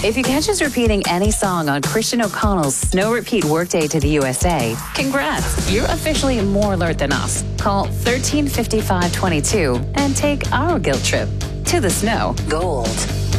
If you catch us repeating any song on Christian O'Connell's Snow Repeat Workday to the USA, congrats, you're officially more alert than us. Call 135522 and take our guilt trip to the snow. Gold.